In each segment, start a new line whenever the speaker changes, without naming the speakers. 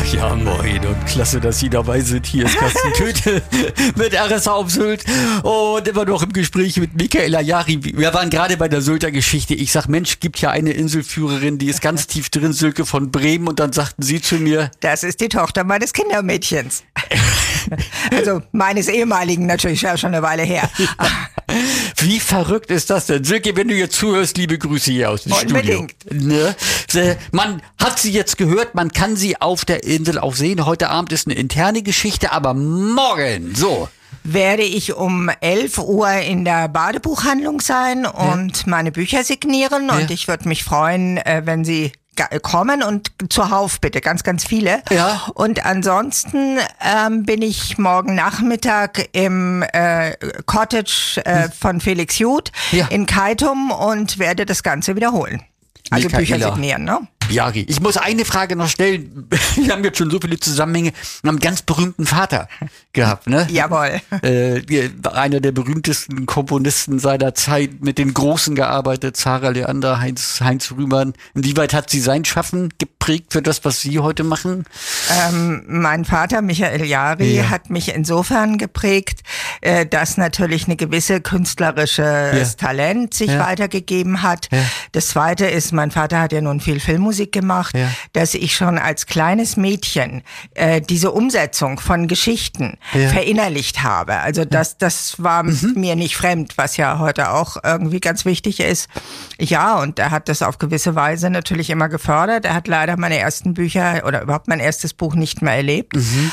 Ja, moin und klasse, dass Sie dabei sind. Hier ist Carsten Töte mit RSA auf Sylt und immer noch im Gespräch mit Michaela Jari. Wir waren gerade bei der Sylter Geschichte. Ich sag, Mensch, gibt ja eine Inselführerin, die ist ganz tief drin, Silke von Bremen, und dann sagten Sie zu mir:
Das ist die Tochter meines Kindermädchens. Also meines ehemaligen, natürlich schon eine Weile her.
Wie verrückt ist das denn? Silke, wenn du jetzt zuhörst, liebe Grüße hier aus dem
Unbedingt.
Studio. Ne? Man hat sie jetzt gehört, man kann sie auf der Insel auch sehen. Heute Abend ist eine interne Geschichte, aber morgen, so,
werde ich um 11 Uhr in der Badebuchhandlung sein und meine Bücher signieren. Und ich würde mich freuen, wenn Sie kommen, und zuhauf bitte, ganz, ganz viele.
Ja.
Und ansonsten bin ich morgen Nachmittag im Cottage von Felix Juth in Keitum und werde das Ganze wiederholen. Also
Michaela
Bücher signieren, ne?
Jari, ich muss eine Frage noch stellen. Wir haben jetzt schon so viele Zusammenhänge. Wir haben einen ganz berühmten Vater gehabt, ne?
Jawohl.
Einer der berühmtesten Komponisten seiner Zeit, mit den Großen gearbeitet, Zara Leander, Heinz Rühmann. Inwieweit hat sie sein Schaffen geprägt für das, was Sie heute machen?
Mein Vater, Michael Jari, hat mich insofern geprägt, dass natürlich eine gewisse künstlerisches Talent sich weitergegeben hat. Ja. Das Zweite ist, mein Vater hat ja nun viel Filmmusik gemacht, dass ich schon als kleines Mädchen diese Umsetzung von Geschichten verinnerlicht habe. Also das war mir nicht fremd, was ja heute auch irgendwie ganz wichtig ist. Ja, und er hat das auf gewisse Weise natürlich immer gefördert. Er hat leider meine ersten Bücher oder überhaupt mein erstes Buch nicht mehr erlebt.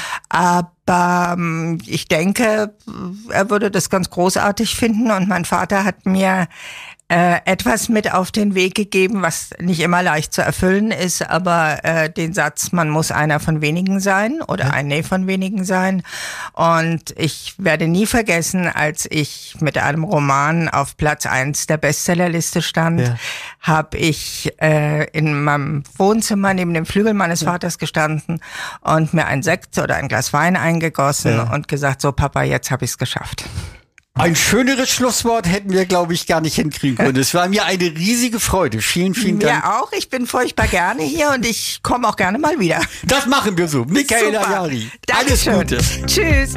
Aber ich denke, er würde das ganz großartig finden, und mein Vater hat mir etwas mit auf den Weg gegeben, was nicht immer leicht zu erfüllen ist, aber den Satz, man muss einer von wenigen sein oder eine von wenigen sein. Und ich werde nie vergessen, als ich mit einem Roman auf Platz 1 der Bestsellerliste stand, habe ich in meinem Wohnzimmer neben dem Flügel meines Vaters gestanden und mir ein Sekt oder ein Glas Wein eingegossen und gesagt: So, Papa, jetzt habe ich es geschafft.
Ein schöneres Schlusswort hätten wir, glaube ich, gar nicht hinkriegen können. Es war mir eine riesige Freude. Vielen, vielen Dank.
Mir auch. Ich bin furchtbar gerne hier und ich komme auch gerne mal wieder.
Das machen wir so. Michaela Jari.
Alles Gute. Tschüss.